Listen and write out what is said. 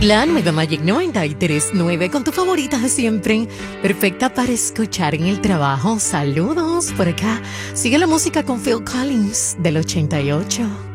La nueva Magic 93.9 con tu favorita de siempre, perfecta para escuchar en el trabajo. Saludos por acá. Sigue la música con Phil Collins del 88.